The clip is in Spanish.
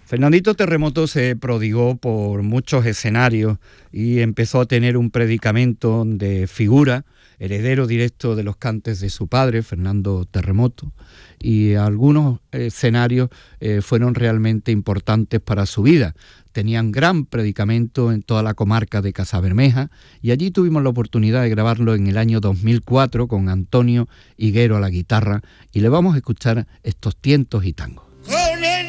Fernandito Terremoto se prodigó por muchos escenarios y empezó a tener un predicamento de figura, heredero directo de los cantes de su padre, Fernando Terremoto, y algunos escenarios fueron realmente importantes para su vida. Tenían gran predicamento en toda la comarca de Casabermeja y allí tuvimos la oportunidad de grabarlo en el año 2004 con Antonio Higuero a la guitarra y le vamos a escuchar estos tientos y tangos.